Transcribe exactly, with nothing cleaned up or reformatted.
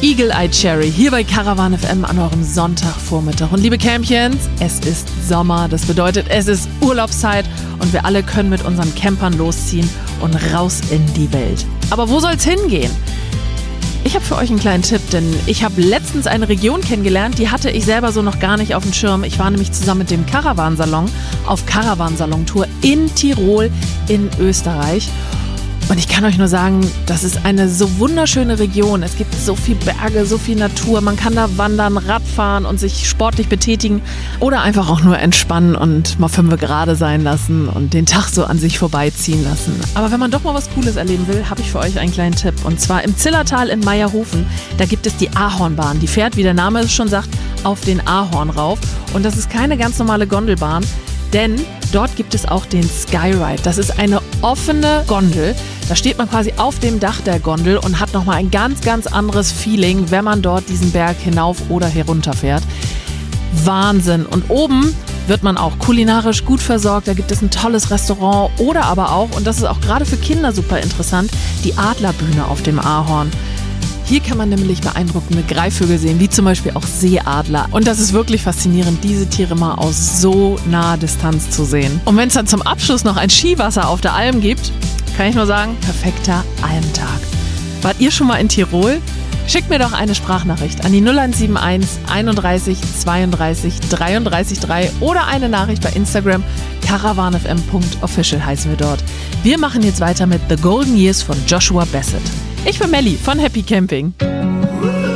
Eagle Eye Cherry hier bei Caravan F M an eurem Sonntagvormittag. Und liebe Campchens, es ist Sommer, das bedeutet, es ist Urlaubszeit und wir alle können mit unseren Campern losziehen und raus in die Welt. Aber wo soll's hingehen? Ich habe für euch einen kleinen Tipp, denn ich habe letztens eine Region kennengelernt, die hatte ich selber so noch gar nicht auf dem Schirm. Ich war nämlich zusammen mit dem Caravansalon auf Caravansalon-Tour in Tirol in Österreich. Und ich kann euch nur sagen, das ist eine so wunderschöne Region. Es gibt so viel Berge, so viel Natur. Man kann da wandern, Radfahren und sich sportlich betätigen oder einfach auch nur entspannen und mal fünf gerade sein lassen und den Tag so an sich vorbeiziehen lassen. Aber wenn man doch mal was Cooles erleben will, habe ich für euch einen kleinen Tipp. Und zwar im Zillertal in Meierhofen. Da gibt es die Ahornbahn. Die fährt, wie der Name es schon sagt, auf den Ahorn rauf. Und das ist keine ganz normale Gondelbahn. Denn dort gibt es auch den Skyride. Das ist eine offene Gondel. Da steht man quasi auf dem Dach der Gondel und hat nochmal ein ganz, ganz anderes Feeling, wenn man dort diesen Berg hinauf oder herunter fährt. Wahnsinn. Und oben wird man auch kulinarisch gut versorgt. Da gibt es ein tolles Restaurant oder aber auch, und das ist auch gerade für Kinder super interessant, die Adlerbühne auf dem Ahorn. Hier kann man nämlich beeindruckende Greifvögel sehen, wie zum Beispiel auch Seeadler. Und das ist wirklich faszinierend, diese Tiere mal aus so naher Distanz zu sehen. Und wenn es dann zum Abschluss noch ein Skiwasser auf der Alm gibt, kann ich nur sagen, perfekter Almtag. Wart ihr schon mal in Tirol? Schickt mir doch eine Sprachnachricht an die null eins sieben eins einunddreißig zweiunddreißig dreiunddreißig drei oder eine Nachricht bei Instagram. caravanfm punkt official heißen wir dort. Wir machen jetzt weiter mit The Golden Years von Joshua Bassett. Ich bin Melli von Happy Camping.